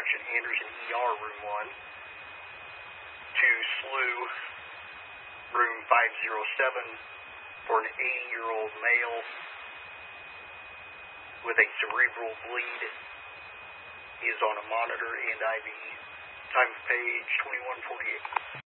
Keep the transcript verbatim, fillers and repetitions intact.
Correction, Anderson E R, Room one, to S L U, Room five oh seven, for an eighty-year-old male with a cerebral bleed. He is on a monitor and I V. Time of page twenty-one forty-eight.